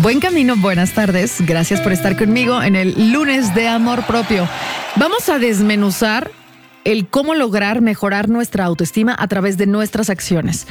Buen camino, buenas tardes. Gracias por estar conmigo en el lunes de amor propio. Vamos a desmenuzar el cómo lograr mejorar nuestra autoestima a través de nuestras acciones.